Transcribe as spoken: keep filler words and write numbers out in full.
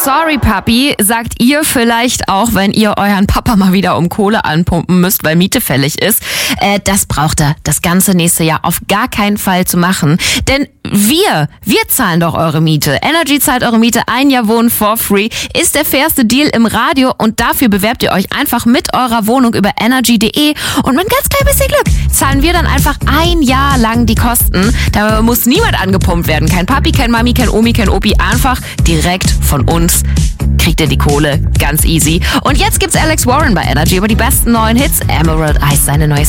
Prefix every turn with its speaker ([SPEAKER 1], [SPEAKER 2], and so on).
[SPEAKER 1] Sorry, Papi, sagt ihr vielleicht auch, wenn ihr euren Papa mal wieder um Kohle anpumpen müsst, weil Miete fällig ist. Äh, das braucht er das ganze nächste Jahr auf gar keinen Fall zu machen. Denn wir, wir zahlen doch eure Miete. Energy zahlt eure Miete, ein Jahr Wohnen for free. Ist der fairste Deal im Radio und dafür bewerbt ihr euch einfach mit eurer Wohnung über energy punkt de und mit ganz klein bisschen Glück zahlen wir dann einfach ein Jahr lang die Kosten. Da muss niemand angepumpt werden. Kein Papi, kein Mami, kein Omi, kein Opi. Einfach direkt von uns kriegt ihr die Kohle. Ganz easy. Und jetzt gibt's Alex Warren bei Energy über die besten neuen Hits. Emerald Eyes, seine neue